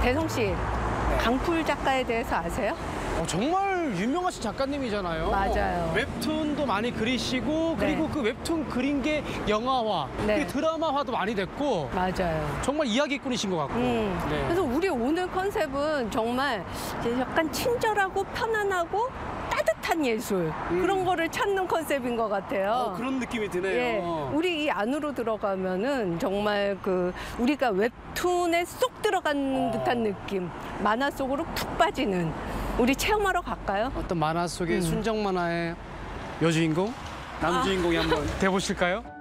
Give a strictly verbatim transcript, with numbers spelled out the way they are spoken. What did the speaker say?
대성 씨, 강풀 작가에 대해서 아세요? 어, 정말 유명하신 작가님이잖아요. 맞아요. 웹툰도 많이 그리시고 그리고 네. 그 웹툰 그린 게 영화화, 네. 그게 드라마화도 많이 됐고 맞아요. 정말 이야기꾼이신 것 같고. 음, 네. 그래서 우리 오늘 컨셉은 정말 이제 약간 친절하고 편안하고 따뜻한 예술 음. 그런 거를 찾는 컨셉인 것 같아요. 어, 그런 느낌이 드네요. 예, 우리 이 안으로 들어가면은 정말 그 우리가 웹툰에 쏙 들어간 어. 듯한 느낌, 만화 속으로 푹 빠지는 우리 체험하러 갈까요? 어떤 만화 속의 음. 순정 만화의 여주인공, 남주인공이 한번 돼보실까요?